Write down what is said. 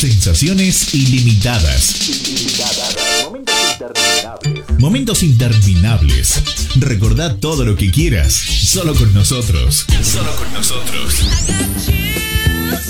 Sensaciones ilimitadas. Momentos interminables. Recordá todo lo que quieras. Solo con nosotros. Solo con nosotros.